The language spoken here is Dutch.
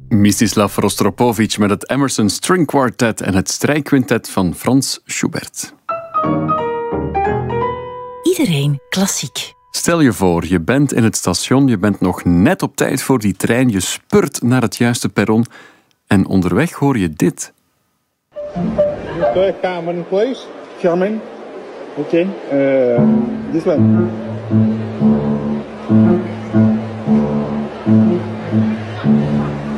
Mstislav Rostropovich met het Emerson String Quartet en het strijkquintet van Franz Schubert. Iedereen klassiek. Stel je voor, je bent in het station, je bent nog net op tijd voor die trein, je spurt naar het juiste perron en onderweg hoor je dit. Carmen, please. Carmen. Okay. This one.